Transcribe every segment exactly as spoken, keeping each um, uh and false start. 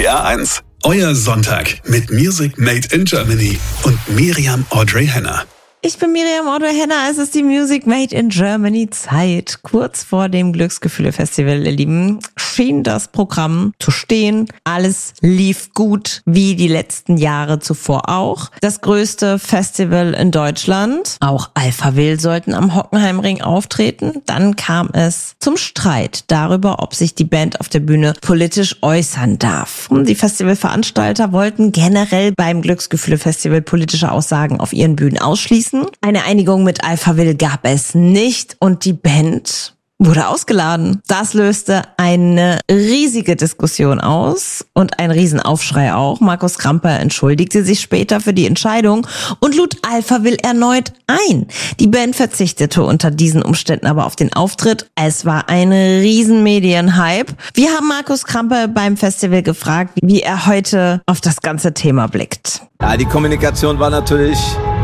T R eins. Euer Sonntag mit Music Made in Germany und Miriam Audrey Henner. Ich bin Miriam Audrey Henner, es ist die Music Made in Germany Zeit. Kurz vor dem Glücksgefühle-Festival, ihr Lieben, schien das Programm zu stehen. Alles lief gut, wie die letzten Jahre zuvor auch. Das größte Festival in Deutschland. Auch Alpha Will sollten am Hockenheimring auftreten. Dann kam es zum Streit darüber, ob sich die Band auf der Bühne politisch äußern darf. Die Festivalveranstalter wollten generell beim Glücksgefühle-Festival politische Aussagen auf ihren Bühnen ausschließen. Eine Einigung mit Alpha Will gab es nicht und die Band wurde ausgeladen. Das löste eine riesige Diskussion aus und ein Riesenaufschrei auch. Markus Krampe entschuldigte sich später für die Entscheidung und lud Alpha Will erneut ein. Die Band verzichtete unter diesen Umständen aber auf den Auftritt. Es war ein riesen Medienhype. Wir haben Markus Krampe beim Festival gefragt, wie er heute auf das ganze Thema blickt. Ja, die Kommunikation war natürlich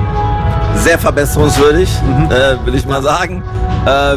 sehr verbesserungswürdig, mhm. äh, will ich mal sagen. Äh,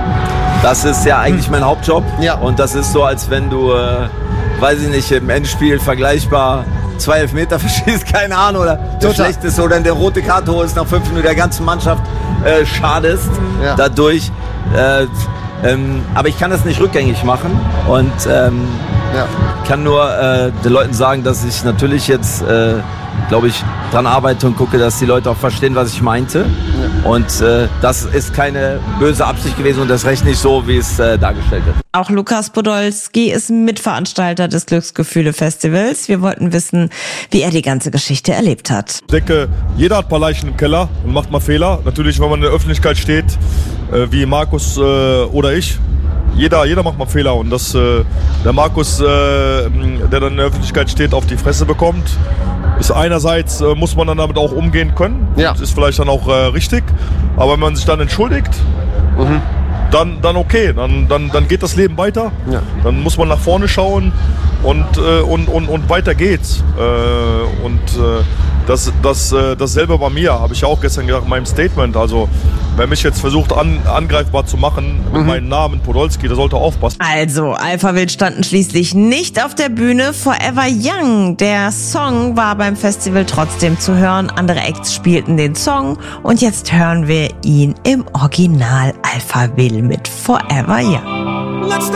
das ist ja eigentlich mein Hauptjob. Ja. Und das ist so, als wenn du, äh, weiß ich nicht, im Endspiel vergleichbar zwei Elfmeter verschießt, keine Ahnung, oder der schlechteste oder eine rote Karte holst, nach fünf Minuten der ganzen Mannschaft äh, schadest ja. dadurch. Äh, ähm, aber ich kann das nicht rückgängig machen und ähm, ja. kann nur äh, den Leuten sagen, dass ich natürlich jetzt äh, glaube ich, dran arbeite und gucke, dass die Leute auch verstehen, was ich meinte. Ja. Und äh, das ist keine böse Absicht gewesen und das recht nicht so, wie es äh, dargestellt wird. Auch Lukas Podolski ist Mitveranstalter des Glücksgefühle-Festivals. Wir wollten wissen, wie er die ganze Geschichte erlebt hat. Ich denke, jeder hat ein paar Leichen im Keller und macht mal Fehler. Natürlich, wenn man in der Öffentlichkeit steht, äh, wie Markus äh, oder ich. Jeder, jeder macht mal Fehler und dass äh, der Markus, äh, der dann in der Öffentlichkeit steht, auf die Fresse bekommt, ist einerseits, äh, muss man dann damit auch umgehen können. Ja. Das ist vielleicht dann auch äh, richtig, aber wenn man sich dann entschuldigt, mhm. dann, dann okay, dann, dann, dann geht das Leben weiter. Ja. Dann muss man nach vorne schauen und, äh, und, und, und weiter geht's. Äh, und äh, das, das, äh, dasselbe bei mir, habe ich ja auch gestern gesagt in meinem Statement. Also wer mich jetzt versucht an, angreifbar zu machen mit mhm. meinem Namen Podolski, der sollte aufpassen. Also, Alpha Will standen schließlich nicht auf der Bühne. Forever Young, der Song war beim Festival trotzdem zu hören. Andere Acts spielten den Song und jetzt hören wir ihn im Original Alpha Will mit Forever Young.